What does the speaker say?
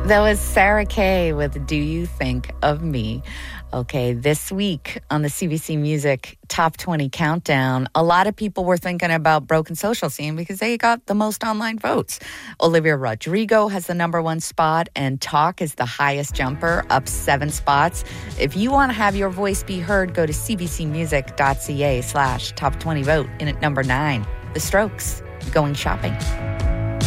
That was Sarah Kay with Do You Think of Me? Okay, this week on the CBC Music Top 20 Countdown, a lot of people were thinking about Broken Social Scene because they got the most online votes. Olivia Rodrigo has the number one spot, and Talk is the highest jumper, up 7 spots. If you want to have your voice be heard, go to cbcmusic.ca/top20 vote. In at number 9, The Strokes, Going Shopping.